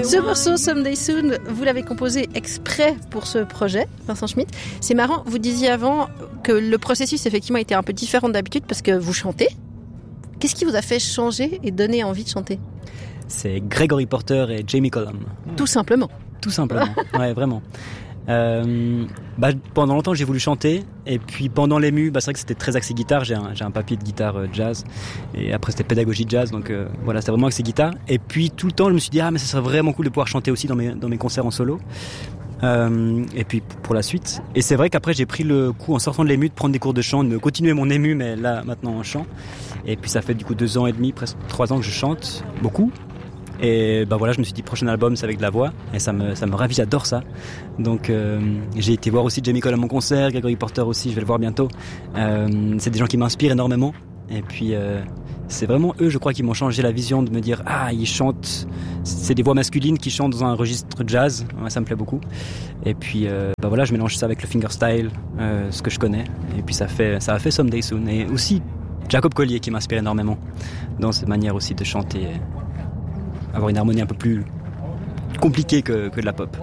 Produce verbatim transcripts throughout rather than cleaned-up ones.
Ce morceau, Someday Soon, vous l'avez composé exprès pour ce projet, Vincent Schmitt. C'est marrant, vous disiez avant que le processus effectivement était un peu différent d'habitude parce que vous chantez. Qu'est-ce qui vous a fait changer et donner envie de chanter ? C'est Gregory Porter et Jamie Cullum. Tout simplement. Tout simplement, ouais, vraiment. Euh, bah, pendant longtemps j'ai voulu chanter et puis pendant les mus bah, c'est vrai que c'était très axé guitare, j'ai un, j'ai un papier de guitare euh, jazz et après c'était pédagogie jazz donc euh, voilà c'était vraiment axé guitare et puis tout le temps je me suis dit ah mais ça serait vraiment cool de pouvoir chanter aussi dans mes, dans mes concerts en solo euh, et puis pour la suite et c'est vrai qu'après j'ai pris le coup en sortant de l'ému de prendre des cours de chant, de me continuer mon ému mais là maintenant en chant et puis ça fait du coup deux ans et demi, presque trois ans que je chante beaucoup. Et bah voilà, je me suis dit prochain album c'est avec de la voix et ça me ça me ravit, j'adore ça. Donc euh, j'ai été voir aussi Jamie Cullum à mon concert, Gregory Porter aussi, je vais le voir bientôt. Euh, c'est des gens qui m'inspirent énormément et puis euh, c'est vraiment eux, je crois, qui m'ont changé la vision de me dire ah ils chantent, c'est des voix masculines qui chantent dans un registre jazz, ouais, ça me plaît beaucoup. Et puis euh, bah voilà, je mélange ça avec le fingerstyle, euh, ce que je connais et puis ça fait ça a fait Someday Soon et aussi Jacob Collier qui m'inspire énormément dans cette manière aussi de chanter. Avoir une harmonie un peu plus compliquée que, que de la pop.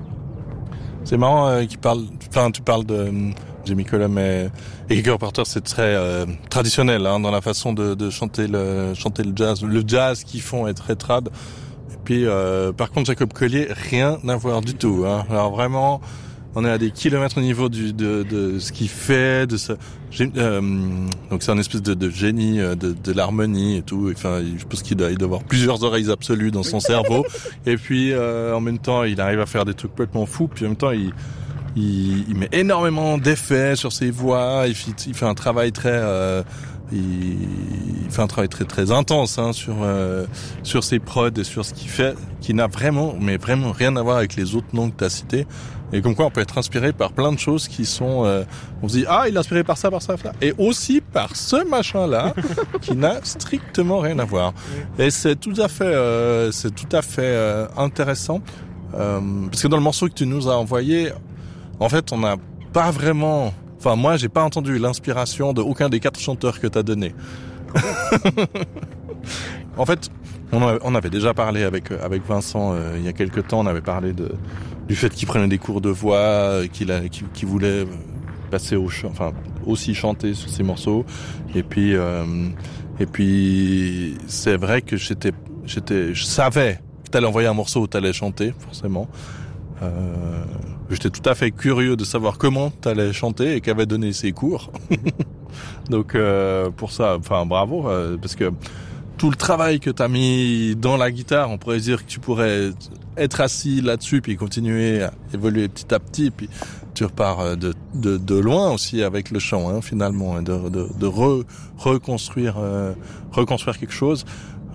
C'est marrant euh, qu'il parle, enfin tu parles de euh, Jamie Cullum et, et Gregory Porter, c'est très euh, traditionnel hein, dans la façon de, de chanter le chanter le jazz. Le jazz qu'ils font est très trad. Et puis euh, par contre Jacob Collier, rien à voir du tout. Hein. Alors vraiment, on est à des kilomètres au niveau du, de, de ce qu'il fait, de ce, euh, donc c'est un espèce de, de génie de, de l'harmonie et tout. Enfin, je pense qu'il doit, il doit avoir plusieurs oreilles absolues dans son cerveau. Et puis euh, en même temps, il arrive à faire des trucs complètement fous. Puis en même temps, il, il, il met énormément d'effets sur ses voix. Il fait, il fait un travail très, euh, il, il fait un travail très très intense hein, sur euh, sur ses prods et sur ce qu'il fait, qui n'a vraiment, mais vraiment rien à voir avec les autres noms que tu as cités. Et comme quoi on peut être inspiré par plein de choses qui sont euh, on se dit ah il est inspiré par ça, par ça, par ça. Et aussi par ce machin là qui n'a strictement rien à voir. Et c'est tout à fait euh, c'est tout à fait euh, intéressant euh, parce que dans le morceau que tu nous as envoyé en fait on n'a pas vraiment, enfin moi j'ai pas entendu l'inspiration de aucun des quatre chanteurs que tu as donné. En fait on avait déjà parlé avec avec Vincent euh, il y a quelques temps, on avait parlé de du fait qu'il prenait des cours de voix, qu'il a, qu'il, qu'il voulait passer au chant, enfin aussi chanter sur ces morceaux. Et puis, euh, et puis c'est vrai que j'étais, j'étais, je savais que t'allais envoyer un morceau où t'allais chanter, forcément. Euh, j'étais tout à fait curieux de savoir comment t'allais chanter et qu'avait donné ses cours. Donc euh, pour ça, enfin bravo, euh, parce que tout le travail que t'as mis dans la guitare, on pourrait dire que tu pourrais être assis là-dessus puis continuer à évoluer petit à petit, puis tu repars de de, de loin aussi avec le chant hein, finalement, hein, de de, de re, reconstruire euh, reconstruire quelque chose.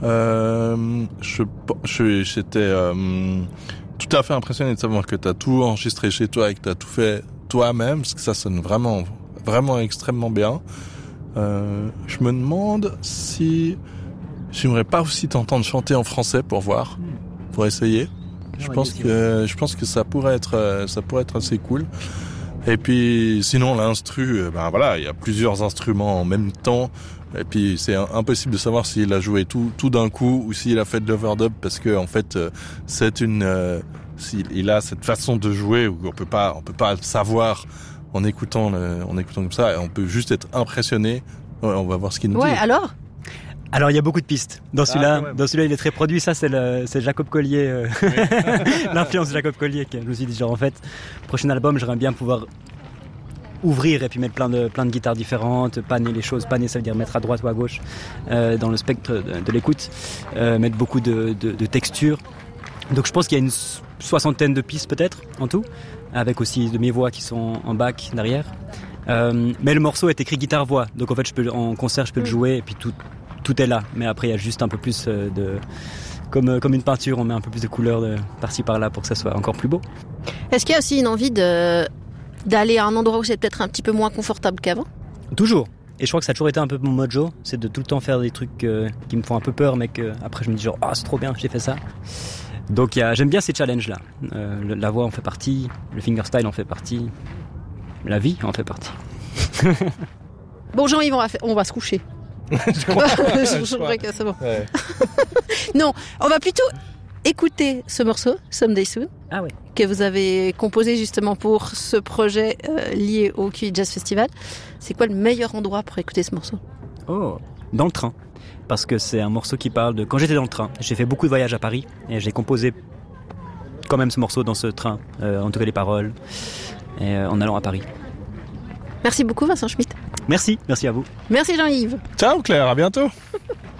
Euh, je je j'étais euh, tout à fait impressionné de savoir que t'as tout enregistré chez toi et que t'as tout fait toi-même, parce que ça sonne vraiment vraiment extrêmement bien. Euh, je me demande si j'aimerais pas aussi t'entendre chanter en français pour voir, pour essayer. Je pense que je pense que ça pourrait être ça pourrait être assez cool. Et puis sinon l'instru, ben voilà, il y a plusieurs instruments en même temps. Et puis c'est impossible de savoir s'il a joué tout tout d'un coup ou s'il a fait de l'overdub, parce que en fait c'est une euh, s'il a cette façon de jouer où on peut pas on peut pas le savoir en écoutant le, en écoutant comme ça, et on peut juste être impressionné. Ouais, on va voir ce qu'il nous ouais, dit. Ouais, alors Alors il y a beaucoup de pistes. Dans celui-là, ah, ouais. dans celui-là, il est très produit. Ça, c'est le, c'est Jacob Collier, euh... oui. L'influence de Jacob Collier. Que je me suis dit genre en fait, prochain album, j'aimerais bien pouvoir ouvrir et puis mettre plein de plein de guitares différentes, panner les choses. Panner, ça veut dire mettre à droite ou à gauche euh, dans le spectre de, de l'écoute, euh, mettre beaucoup de, de, de textures. Donc je pense qu'il y a une soixantaine de pistes peut-être en tout, avec aussi de mes voix qui sont en back derrière. Euh, mais le morceau est écrit guitare-voix, donc en fait je peux en concert je peux le jouer et puis tout tout est là. Mais après il y a juste un peu plus de comme comme une peinture, on met un peu plus de couleurs de par-ci par-là pour que ça soit encore plus beau. Est-ce qu'il y a aussi une envie de d'aller à un endroit où c'est peut-être un petit peu moins confortable qu'avant ? Toujours. Et je crois que ça a toujours été un peu mon mojo, c'est de tout le temps faire des trucs euh, qui me font un peu peur, mais que après je me dis genre ah oh, c'est trop bien, j'ai fait ça. Donc y a, j'aime bien ces challenges là. Euh, la voix en fait partie, le fingerstyle en fait partie, la vie en fait partie. Bon Jean-Yves, on va, on va se coucher. je crois. je, je crois que c'est bon. Ouais. Non, on va plutôt écouter ce morceau, Someday Soon, Ah ouais. que vous avez composé justement pour ce projet euh, lié au Q I Jazz Festival. C'est quoi le meilleur endroit pour écouter ce morceau? Oh, dans le train. Parce que c'est un morceau qui parle de quand j'étais dans le train. J'ai fait beaucoup de voyages à Paris et j'ai composé quand même ce morceau dans ce train, euh, en tout cas les paroles, et, euh, en allant à Paris. Merci beaucoup Vincent Schmitt. Merci, merci à vous. Merci Jean-Yves. Ciao Claire, à bientôt.